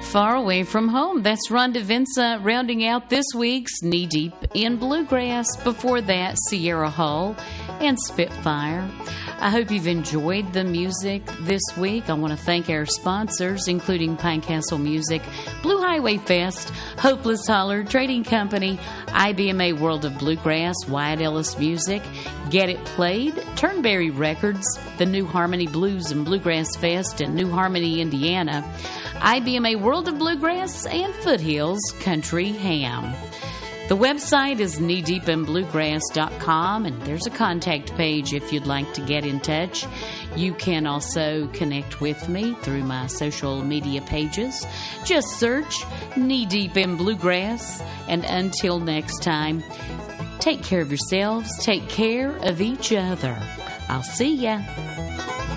Far Away From Home. That's Rhonda Vincent rounding out this week's Knee Deep in Bluegrass. Before that, Sierra Hull and Spitfire. I hope you've enjoyed the music this week. I want to thank our sponsors, including Pinecastle Music, Blue Highway Fest, Hopeless Holler Trading Company, IBMA World of Bluegrass, Wyatt Ellis Music, Get It Played, Turnberry Records, the New Harmony Blues and Bluegrass Fest in New Harmony, Indiana, IBMA World of Bluegrass, and Foothills Country Ham. The website is kneedeepinbluegrass.com, and there's a contact page if you'd like to get in touch. You can also connect with me through my social media pages. Just search Knee Deep in Bluegrass. And until next time, take care of yourselves, take care of each other. I'll see ya.